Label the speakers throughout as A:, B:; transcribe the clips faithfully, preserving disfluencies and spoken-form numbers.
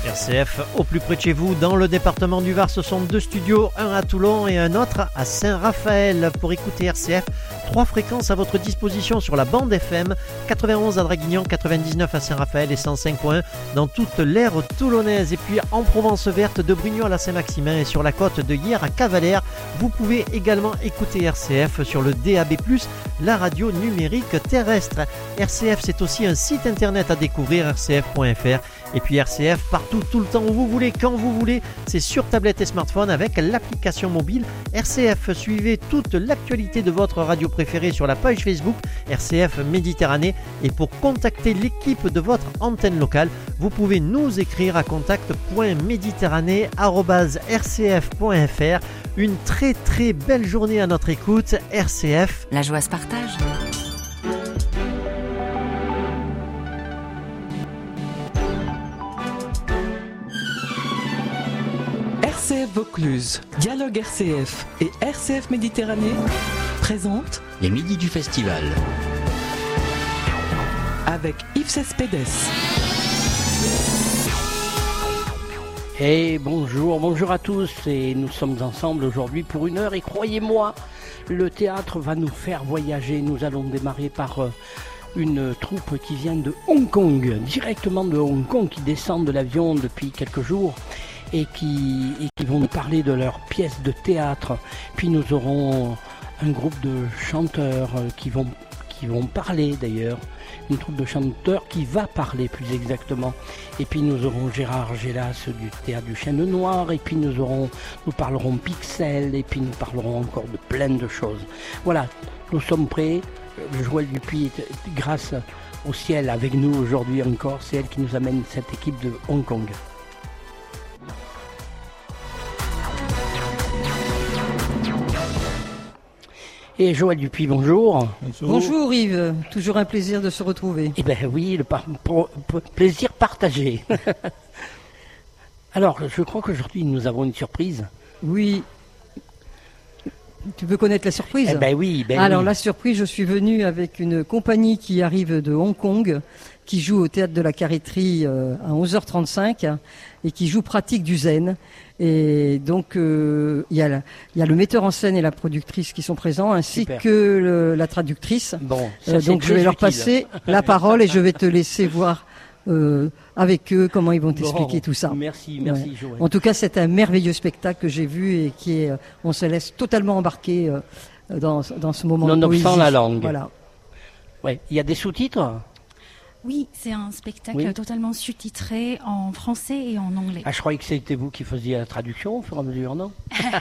A: R C F au plus près de chez vous, dans le département du Var, ce sont deux studios, un à Toulon et un autre à Saint-Raphaël. Pour écouter R C F, trois fréquences à votre disposition sur la bande F M, quatre-vingt-onze à Draguignan, quatre-vingt-dix-neuf à Saint-Raphaël et cent cinq point un dans toute l'aire toulonnaise. Et puis en Provence verte, de Brugnoles à Saint-Maximin et sur la côte de Hyères à Cavalère, vous pouvez également écouter R C F sur le D A B plus, la radio numérique terrestre. R C F, c'est aussi un site internet à découvrir, r c f point f r. Et puis R C F partout, tout le temps où vous voulez, quand vous voulez, c'est sur tablette et smartphone avec l'application mobile R C F. Suivez toute l'actualité de votre radio préférée sur la page Facebook R C F Méditerranée. Et pour contacter l'équipe de votre antenne locale, vous pouvez nous écrire à contact point méditerranée arobase r c f point f r. Une très très belle journée à notre écoute. R C F,
B: la joie se partage.
C: R C F Vaucluse, Dialogue R C F et R C F Méditerranée présentent
D: les Midis du Festival
C: avec Yves Cespedes.
E: Et bonjour, bonjour à tous, et nous sommes ensemble aujourd'hui pour une heure et croyez-moi, le théâtre va nous faire voyager. Nous allons démarrer par une troupe qui vient de Hong Kong, directement de Hong Kong, qui descend de l'avion depuis quelques jours et qui, et qui vont nous parler de leurs pièces de théâtre. Puis nous aurons un groupe de chanteurs qui vont, qui vont parler d'ailleurs. Une troupe de chanteurs qui va parler plus exactement. Et puis nous aurons Gérard Gélas du théâtre du Chêne Noir, et puis nous aurons, nous parlerons Pixel, et puis nous parlerons encore de plein de choses. Voilà, nous sommes prêts. Joël Dupuis est grâce au ciel avec nous aujourd'hui encore. C'est elle qui nous amène cette équipe de Hong Kong. Et Joël Dupuis, bonjour.
F: Bonjour. Bonjour Yves, toujours un plaisir de se retrouver.
E: Eh bien oui, le par- pour, pour, plaisir partagé. Alors, je crois qu'aujourd'hui nous avons une surprise.
F: Oui. Tu veux connaître la surprise ?
E: Eh ben oui. Ben
F: Alors
E: oui.
F: La surprise, je suis venue avec une compagnie qui arrive de Hong Kong, qui joue au Théâtre de la Carré-Terie euh, à onze heures trente-cinq et qui joue Pratique du Zen. Et donc, il euh, y, y a le metteur en scène et la productrice qui sont présents, ainsi
E: Super.
F: que le, la traductrice.
E: Bon, ça,
F: euh,
E: c'est
F: donc, je vais leur
E: utile.
F: passer la parole et je vais te laisser voir euh, avec eux comment ils vont t'expliquer
E: Bon,
F: tout ça.
E: Merci, merci
F: Ouais.
E: Joël.
F: En tout cas, c'est un merveilleux spectacle que j'ai vu et qui est, on se laisse totalement embarquer euh, dans, dans ce moment de poésie.
E: Nonobstant la langue.
F: Voilà.
E: Ouais. Il y a des sous-titres ?
G: Oui, c'est un spectacle
E: Oui.
G: totalement sous-titré en français et en anglais.
E: Ah, je croyais que c'était vous qui faisiez la traduction au fur et à mesure, non ?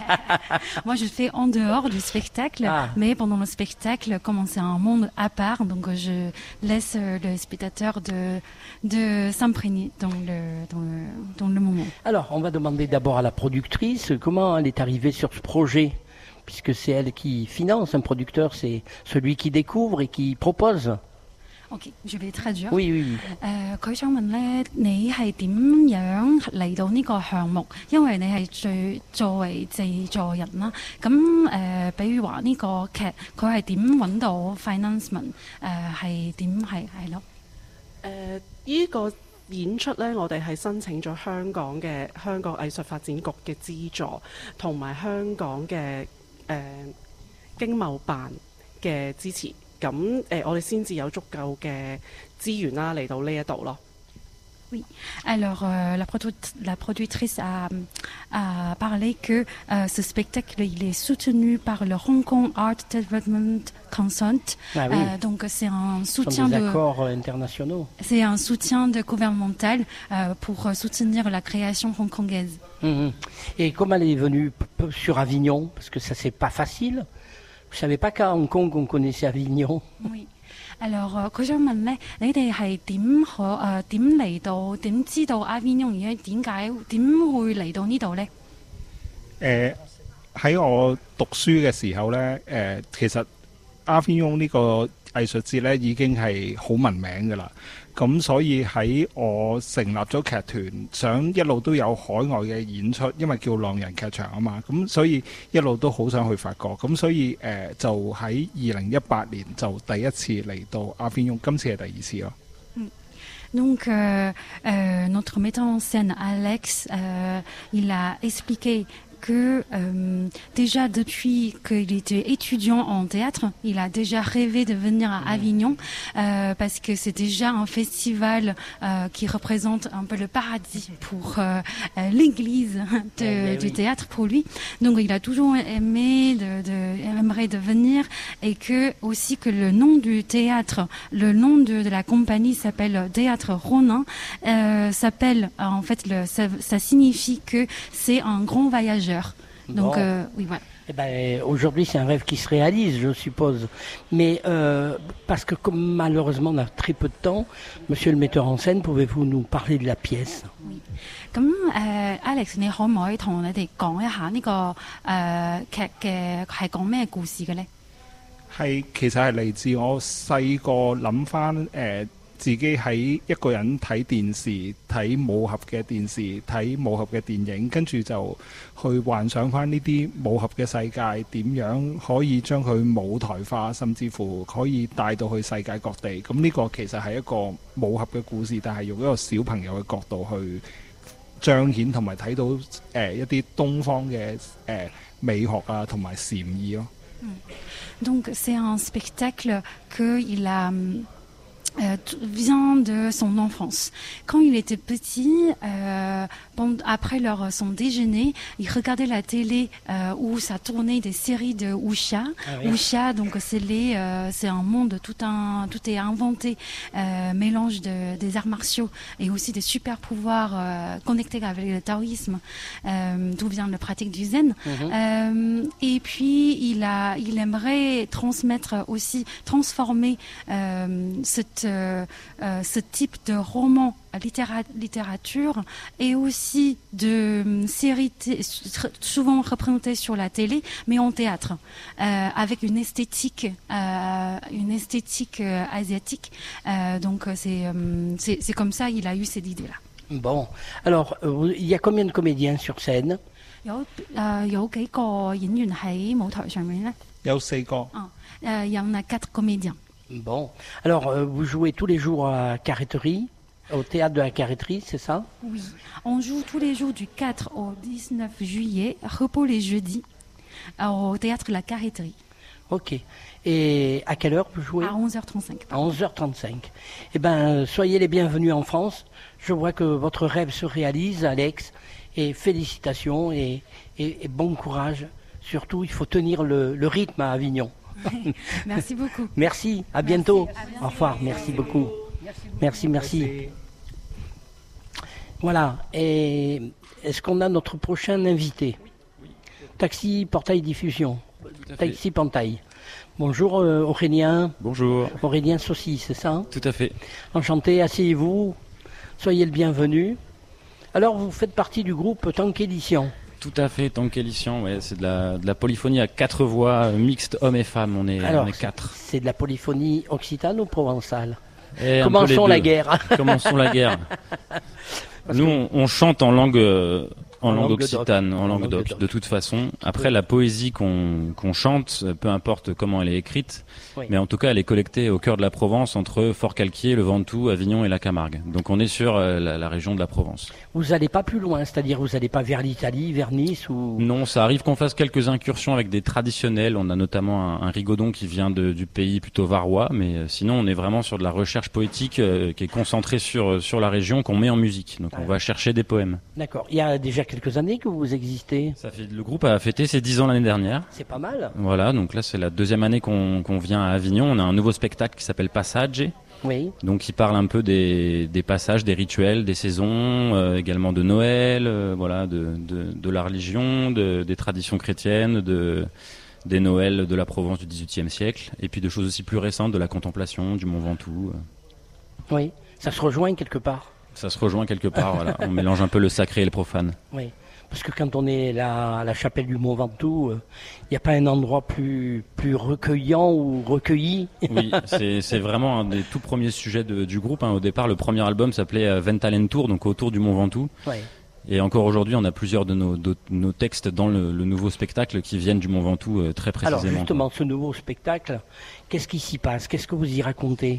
G: Moi, je fais en dehors du spectacle,
E: Ah.
G: mais pendant le spectacle, comme c'est un monde à part, donc je laisse le spectateur de, de s'imprégner dans le, dans, le, dans le moment.
E: Alors, on va demander d'abord à la productrice comment elle est arrivée sur ce projet, puisque c'est elle qui finance. Un producteur, c'est celui qui découvre et qui propose.
G: Ok, je vais traduire.
E: Oui, oui, oui.
G: 誒，佢想問咧，你係點樣嚟到呢個項目？因為你係最作為製作人啦，咁誒，比如話呢個劇，佢係點揾到 financement？ 誒係點係係咯？
H: 誒依個演出呢，我哋係申請咗香港嘅香港藝術發展局嘅資助，同埋香港嘅誒、呃、經貿辦嘅支持。咁誒、呃，我哋先至有足夠嘅資源啦，嚟到呢一度咯。
G: Oui, alors euh, la, produ- la productrice a, a parlé que euh, ce spectacle il est soutenu par le Hong Kong Art Development Consult.
E: Ah oui.
G: Euh, donc c'est un
E: Ce sont
G: soutien
E: des
G: de
E: accords euh, internationaux.
G: c'est un soutien de gouvernemental euh, pour euh, soutenir la création hongkongaise.
E: Mmh. Et comment elle est venue p- p- sur Avignon? Parce que ça, c'est pas facile. Je savais pas qu'à Hong Kong, on connaissait Avignon.
G: Oui. Alors 誒，佢想問咧，你哋係點可誒點嚟到點知道 Avignon 而家點解點會嚟到呢度咧？
I: 誒喺、我讀書嘅時候呢，誒、其實 Avignon 呢個藝術節呢已經係好聞名㗎啦。咁所以喺我成立咗劇團，想一路都有海外嘅演出，因為叫浪人劇場啊嘛。咁所以一路都好想去法國。咁所以誒、呃、就喺二零一八年就第一次嚟到 Avignon，今次係第二次咯。
G: Donc, euh, euh, notre metteur en scène, Alex, euh, il a expliqué que euh, déjà depuis qu'il était étudiant en théâtre, il a déjà rêvé de venir à Avignon euh, parce que c'est déjà un festival euh, qui représente un peu le paradis pour euh, euh, l'église de,
E: Eh ben
G: du
E: oui.
G: théâtre pour lui. Donc il a toujours aimé de, de, aimerait de venir et que aussi que le nom du théâtre, le nom de, de la compagnie s'appelle Théâtre Ronin, euh, s'appelle en fait le, ça, ça signifie que c'est un grand voyageur. Donc,
E: Bon.
G: euh, oui, voilà.
E: Eh ben, aujourd'hui, c'est un rêve qui se réalise, je suppose. Mais euh, parce que comme malheureusement on a très peu de temps, monsieur le metteur en scène, pouvez-vous nous parler de la pièce?
G: 咁誒 Alex，你可唔可以同我哋講一下呢、個誒劇嘅係講咩故事嘅呢？
I: 係其實係嚟自我細個諗翻誒自己喺一個人睇電視、睇武俠嘅電視、睇武俠嘅電影，跟住就去幻想翻呢啲武俠嘅世界點樣可以將佢舞台化，甚至乎可以帶到去世界各地。咁呢個其實係一個武俠嘅故事，但係用一個小朋友嘅角度去彰顯同埋睇到誒、呃、一啲東方嘅誒、呃、美學啊，同埋禪意咯。
G: Donc c'est un spectacle qu'il a euh, t- vient de son enfance. Quand il était petit, euh, pend- après leur son déjeuner, il regardait la télé euh, où ça tournait des séries de wuxia.
E: Ah oui.
G: Wuxia, donc c'est les, euh, c'est un monde tout un, tout est inventé, euh, mélange de, des arts martiaux et aussi des super pouvoirs euh, connectés avec le taoïsme, euh, d'où vient la pratique du zen.
E: Mhm.
G: Euh, et puis il a, il aimerait transmettre aussi, transformer euh, cette, euh, euh, ce type de roman littéra- littérature et aussi de euh, séries t- souvent représentées sur la télé, mais en théâtre, euh, avec une esthétique, euh, une esthétique euh, asiatique. Euh, donc euh, c'est, euh, c'est, c'est comme ça il a eu cette idée-là.
E: Bon, alors, euh, il y a combien de comédiens sur scène?
G: 有誒有幾個演員喺舞台上面咧？
I: 有四個。
G: 啊誒有那 quatre comédiens。
E: Bon, alors, euh, vous jouez tous les jours à Carretterie, au théâtre de la Carretterie, c'est ça?
G: Oui, on joue tous les jours du quatre au dix-neuf juillet, repos les jeudis, euh, au théâtre de la Carretterie,
E: Ok. Et à quelle heure vous jouez?
G: à onze heures trente-cinq.
E: À onze heures trente-cinq. Eh bien, soyez les bienvenus en France. Je vois que votre rêve se réalise, Alex. Et félicitations et, et- et bon courage. Surtout, il faut tenir le, le rythme à Avignon.
G: Merci beaucoup.
E: Merci, à bientôt. Au revoir, merci beaucoup. Merci, merci. Voilà. Et est-ce qu'on a notre prochain invité? Taxi Portail Diffusion.
B: Tout à fait.
E: Taxi Portail. Bonjour euh, Aurélien.
B: Bonjour.
E: Aurélien Saucy, c'est ça, hein?
B: Tout à fait.
E: Enchanté, asseyez-vous. Soyez le bienvenu. Alors, vous faites partie du groupe Tank Édition.
B: Tout à fait, Tank Édition, ouais, c'est de la, de la polyphonie à quatre voix, euh, mixte hommes et femmes, on est,
E: Alors,
B: on est quatre.
E: c'est de la polyphonie occitane ou provençale?
B: Et un peu
E: Commençons
B: les
E: la
B: deux.
E: guerre.
B: Commençons la guerre. Nous, on, on chante en langue, euh, en
E: En
B: langue
E: langue
B: occitane,
E: d'oc.
B: en
E: En
B: langue
E: langue
B: d'oc,
E: d'oc.
B: de toute façon. Après, la poésie qu'on qu'on chante, euh, peu importe comment elle est écrite,
E: Oui.
B: mais en tout cas, elle est collectée au cœur de la Provence, entre Fort-Calquier, le Ventoux, Avignon et la Camargue. Donc, on est sur euh, la, la région de la Provence.
E: Vous n'allez pas plus loin, c'est-à-dire vous n'allez pas vers l'Italie, vers Nice ou...
B: Non, ça arrive qu'on fasse quelques incursions avec des traditionnels. On a notamment un, un rigodon qui vient de, du pays plutôt varois, mais euh, sinon on est vraiment sur de la recherche poétique euh, qui est concentrée sur, sur la région qu'on met en musique. Donc on va chercher des poèmes.
E: D'accord. Il y a déjà quelques années que vous existez.
B: Ça fait, le groupe a fêté ses dix ans l'année dernière.
E: C'est pas mal.
B: Voilà, donc là c'est la deuxième année qu'on qu'on vient à Avignon. On a un nouveau spectacle qui s'appelle Passage.
E: Oui.
B: Donc il parle un peu des, des passages, des rituels, des saisons, euh, également de Noël, euh, voilà, de, de, de la religion, de, des traditions chrétiennes, de, des Noëls de la Provence du dix-huitième siècle, et puis de choses aussi plus récentes, de la contemplation, du Mont Ventoux.
E: Oui. Ça se rejoint quelque part.
B: Ça se rejoint quelque part, voilà. On mélange un peu le sacré et le profane.
E: Oui. Parce que quand on est là, à la chapelle du Mont Ventoux, il n'y a pas un endroit plus, plus recueillant ou recueilli.
B: Oui, c'est c'est vraiment un des tout premiers sujets de- du groupe. hein. Au départ, le premier album s'appelait euh, Ventalentour, donc autour du Mont Ventoux.
E: Oui.
B: Et encore aujourd'hui, on a plusieurs de nos, de nos textes dans le, le nouveau spectacle qui viennent du Mont Ventoux euh, très précisément.
E: Alors justement, ce nouveau spectacle, qu'est-ce qui s'y passe? Qu'est-ce que vous y racontez?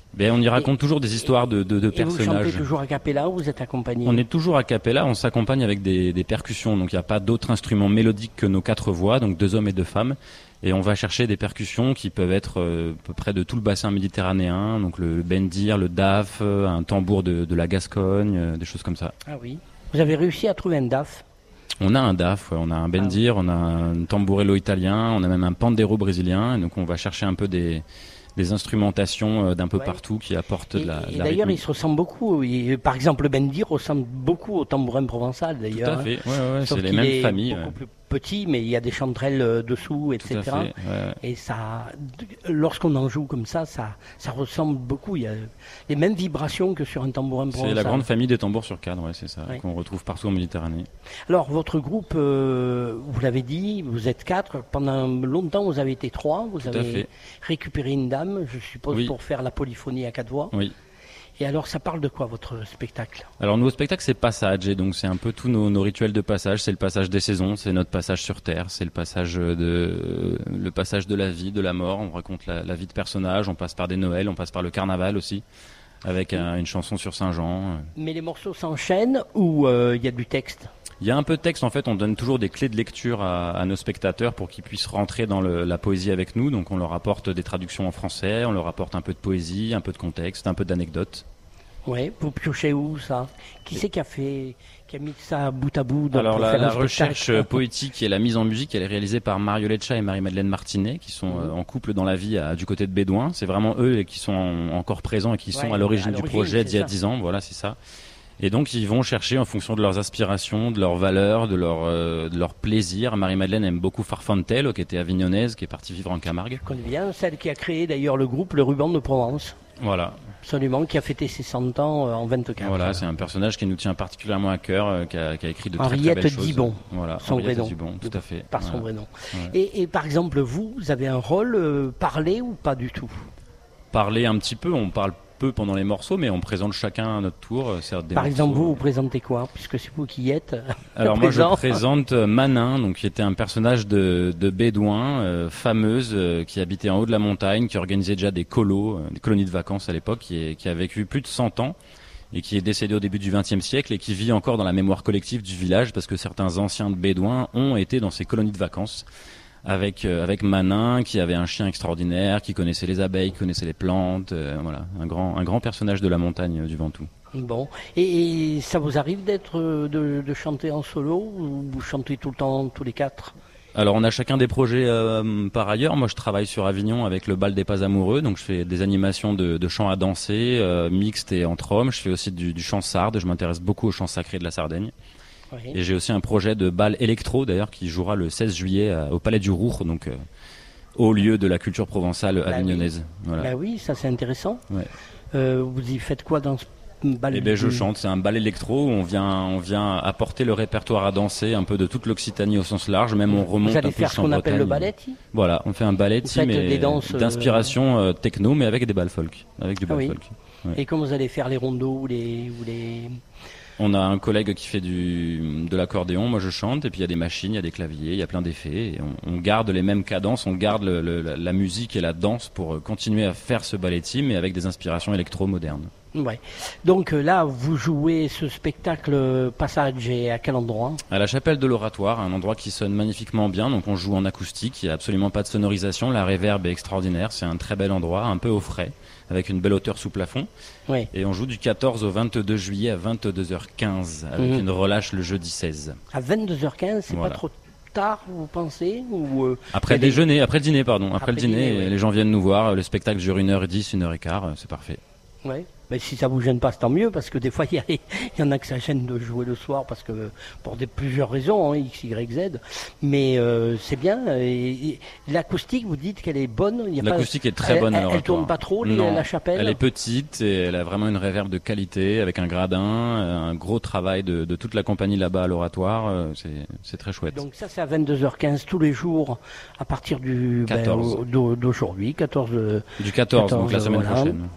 B: Ben, on y raconte et, toujours des histoires de, de, de
E: et
B: personnages.
E: Vous chantez toujours a cappella ou vous êtes accompagné?
B: On est toujours a cappella, on s'accompagne avec des, des percussions, donc il n'y a pas d'autres instruments mélodiques que nos quatre voix, donc deux hommes et deux femmes. Et on va chercher des percussions qui peuvent être euh, à peu près de tout le bassin méditerranéen, donc le bendir, le daf, euh, un tambour de, de la Gascogne, euh, des choses comme ça.
E: Ah oui. Vous avez réussi à trouver un daf?
B: On a un daf, ouais, on a un bendir, ah oui. On a un tambourello italien, on a même un pandero brésilien, et donc on va chercher un peu des... des instrumentations d'un peu ouais. partout qui apportent
E: et,
B: de la,
E: et
B: de la
E: d'ailleurs,
B: rythmique.
E: il se ressemble beaucoup. Il, par exemple, le bendir ressemble beaucoup au tambourin provençal, d'ailleurs.
B: Tout à fait, ouais, ouais,
E: Sauf
B: c'est les
E: qu'il
B: mêmes
E: est
B: familles.
E: beaucoup
B: ouais.
E: plus petit, mais il y a des chanterelles euh, dessous, et cetera.
B: Tout à fait, ouais.
E: Et ça, lorsqu'on en joue comme ça, ça, ça ressemble beaucoup. Il y a les mêmes vibrations que sur un tambourin provençal.
B: C'est la grande famille des tambours sur cadre, ouais, c'est ça,
E: ouais.
B: qu'on retrouve partout en Méditerranée.
E: Alors, votre groupe, euh, vous l'avez dit, vous êtes quatre. Pendant longtemps, vous avez été trois. Vous
B: Tout
E: avez récupéré une dame, je suppose,
B: oui.
E: pour faire la polyphonie à quatre voix.
B: Oui.
E: Et alors, ça parle de quoi, votre spectacle?
B: Alors, nos spectacles, c'est passage, et donc c'est un peu tous nos, nos rituels de passage. C'est le passage des saisons, c'est notre passage sur Terre, c'est le passage de, le passage de la vie, de la mort. On raconte la, la vie de personnages, on passe par des Noëls, on passe par le carnaval aussi, avec un, une chanson sur Saint-Jean.
E: Mais les morceaux s'enchaînent ou il euh, y a du texte?
B: Il y a un peu de texte, en fait, on donne toujours des clés de lecture à, à nos spectateurs pour qu'ils puissent rentrer dans le, la poésie avec nous. Donc on leur apporte des traductions en français, on leur apporte un peu de poésie, un peu de contexte, un peu d'anecdotes.
E: Oui, vous piochez où ça? Qui c'est qui a fait, qui a mis ça bout à bout dans
B: Alors la, la recherche poétique et la mise en musique, elle est réalisée par Mario Leccia et Marie-Madeleine Martinet, qui sont mmh. euh, en couple dans la vie à, du côté de Bédouin. C'est vraiment eux qui sont en, encore présents et qui sont ouais, à l'origine du projet d'il y a dix ans. Voilà, c'est ça. Et donc ils vont chercher en fonction de leurs aspirations, de leurs valeurs, de leur euh, de leur plaisir. Marie-Madeleine aime beaucoup Farfantello, qui était avignonnaise, qui est partie vivre en Camargue.
E: Je connais bien celle qui a créé d'ailleurs le groupe Le Ruban de Provence.
B: Voilà.
E: Absolument, qui a fêté ses cent ans euh, en vingt-quatre.
B: Voilà, c'est un personnage qui nous tient particulièrement à cœur, euh, qui, a, qui a écrit de
E: Henriette
B: très, très belles
E: Dibon,
B: choses. Voilà,
E: son
B: Henriette
E: vrai nom.
B: Dibon, tout à fait.
E: Par
B: voilà.
E: son vrai nom.
B: Ouais.
E: Et, et par exemple, vous, vous avez un rôle euh, parlé ou pas du tout?
B: Parler un petit peu, on parle peu pendant les morceaux, mais on présente chacun à notre tour. Des
E: Par
B: morceaux.
E: exemple, vous, vous présentez quoi? Puisque c'est vous qui y êtes.
B: Alors moi, je présente Manin, donc qui était un personnage de, de bédouin, euh, fameuse, euh, qui habitait en haut de la montagne, qui organisait déjà des colos, euh, des colonies de vacances à l'époque, qui, est, qui a vécu plus de cent ans et qui est décédé au début du vingtième siècle et qui vit encore dans la mémoire collective du village parce que certains anciens de bédouins ont été dans ces colonies de vacances. Avec euh, avec Manin, qui avait un chien extraordinaire, qui connaissait les abeilles, qui connaissait les plantes, euh, voilà, un grand un grand personnage de la montagne euh, du Ventoux.
E: Bon, et, et ça vous arrive d'être de, de chanter en solo ou vous chantez tout le temps tous les quatre?
B: Alors on a chacun des projets euh, par ailleurs. Moi je travaille sur Avignon avec le Bal des Pas Amoureux, donc je fais des animations de, de chant à danser, euh, mixtes et entre hommes. Je fais aussi du, du chant sarde, je m'intéresse beaucoup au chant sacré de la Sardaigne. Oui. Et j'ai aussi un projet de bal électro d'ailleurs qui jouera le seize juillet à, au Palais du Roure, donc euh, au lieu de la culture provençale bah avignonnaise.
E: Oui. Voilà. Bah oui, ça c'est intéressant.
B: Ouais.
E: Euh, vous y faites quoi dans ce bal?
B: Eh ben je chante, c'est un bal électro où on vient, on vient apporter le répertoire à danser un peu de toute l'Occitanie au sens large, même on remonte
E: vous allez
B: un peu
E: faire ce qu'on appelle le balletti?
B: Voilà, on fait un balletti mais d'inspiration euh, techno mais avec des balles folk, avec du bal ah oui. folk.
E: Ouais. Et comment vous allez faire les rondeaux ou les, ou les...
B: On a un collègue qui fait du, de l'accordéon, moi je chante, et puis il y a des machines, il y a des claviers, il y a plein d'effets, et on, on garde les mêmes cadences, on garde le, le, la, la musique et la danse pour continuer à faire ce balletti, mais avec des inspirations électro-modernes.
E: Ouais. Donc là, vous jouez ce spectacle Passage et à quel endroit? À
B: la chapelle de l'Oratoire, un endroit qui sonne magnifiquement bien, donc on joue en acoustique, il n'y a absolument pas de sonorisation, la réverb est extraordinaire, c'est un très bel endroit, un peu au frais, avec une belle hauteur sous plafond.
E: Oui.
B: Et on joue du quatorze au vingt-deux juillet à vingt-deux heures quinze, avec mmh. une relâche le jeudi seize.
E: À vingt-deux heures quinze, c'est voilà. Pas trop tard, vous pensez ou euh,
B: Après le déjeuner, des... après le dîner, pardon. Après, après le dîner, dîner ouais. Les gens viennent nous voir, le spectacle dure une heure dix, une heure quinze, c'est parfait.
E: Ouais. Mais si ça vous gêne pas, c'est tant mieux, parce que des fois, il y, y en a que ça gêne de jouer le soir, parce que pour des, plusieurs raisons, hein, X, Y, Z. Mais euh, c'est bien. Et, et, l'acoustique, vous dites qu'elle est bonne.
B: L'acoustique est très bonne.
E: Elle, elle, elle tourne pas trop,
B: non,
E: la chapelle.
B: Elle est petite et elle a vraiment une réverb de qualité, avec un gradin, un gros travail de, de toute la compagnie là-bas à l'Oratoire. C'est, c'est très chouette.
E: Donc ça, c'est à vingt-deux heures quinze tous les jours, à partir du
B: quatorze.
E: Ben, d'aujourd'hui, quatorze.
B: Du quatorze, quatorze donc la semaine voilà. prochaine.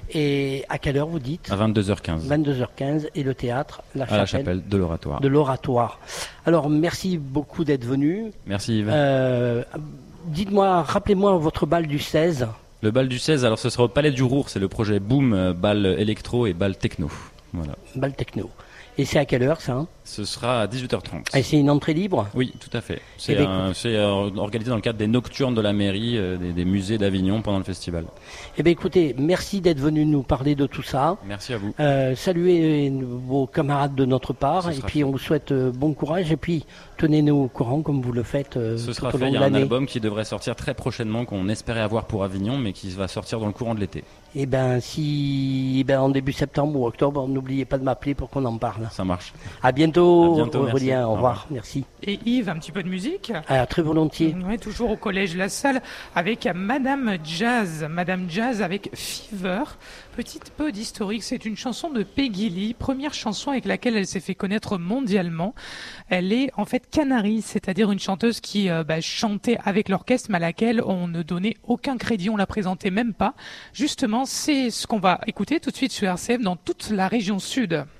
E: Et à quelle heure vous dites?
B: À vingt-deux heures quinze.
E: vingt-deux heures quinze et le théâtre, la chapelle,
B: à la chapelle de l'Oratoire.
E: De l'Oratoire. Alors merci beaucoup d'être venu.
B: Merci Yves.
E: Euh, dites-moi, rappelez-moi votre bal du seize.
B: Le bal du seize, alors ce sera au Palais du Roure, c'est le projet Boom, euh, bal électro et bal techno. Voilà.
E: Bal techno. Et c'est à quelle heure ça hein
B: Ce sera à dix-huit heures trente.
E: Et c'est une entrée libre?
B: Oui, tout à fait. C'est,
E: Eh bien,
B: un, c'est euh, organisé dans le cadre des nocturnes de la mairie, euh, des, des musées d'Avignon pendant le festival.
E: Eh bien écoutez, merci d'être venu nous parler de tout ça.
B: Merci à vous.
E: Euh, saluez vos camarades de notre part
B: Ce
E: et
B: sera
E: puis
B: fait.
E: on vous souhaite euh, bon courage et puis tenez-nous au courant comme vous le faites euh,
B: Ce
E: tout
B: sera
E: au
B: fait.
E: long
B: Il y
E: de
B: a un
E: l'année.
B: album qui devrait sortir très prochainement, qu'on espérait avoir pour Avignon, mais qui va sortir dans le courant de l'été.
E: Et ben si eh ben, en début septembre ou octobre, n'oubliez pas de m'appeler pour qu'on en parle.
B: Ça marche.
E: À bientôt,
B: À bientôt, merci.
E: Aurélien. Au
B: Au
E: revoir.
B: revoir.
E: Merci.
D: Et Yves, un petit peu de musique.
E: Ah, très volontiers.
D: Ouais, toujours au collège La Salle avec Madame Jazz. Madame Jazz avec Fever. Petit peu d'historique, c'est une chanson de Peggy Lee, première chanson avec laquelle elle s'est fait connaître mondialement. Elle est en fait canari, c'est-à-dire une chanteuse qui euh, bah, chantait avec l'orchestre, mais à laquelle on ne donnait aucun crédit, on la présentait même pas. Justement, c'est ce qu'on va écouter tout de suite sur R C F dans toute la région sud.